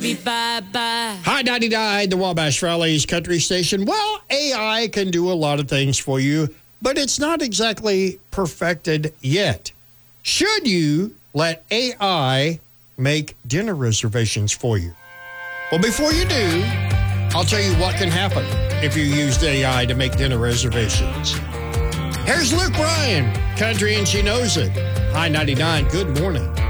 Bye-bye. Hi, 99, the Wabash Valley's country station. Well, AI can do a lot of things for you, but it's not exactly perfected yet. Should you let AI make dinner reservations for you? Well, before you do, I'll tell you what can happen if you used AI to make dinner reservations. Here's Luke Bryan, country and she knows it. Hi, 99, good morning.